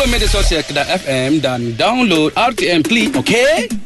media sosial Kedah FM dan download RTM Play, okey?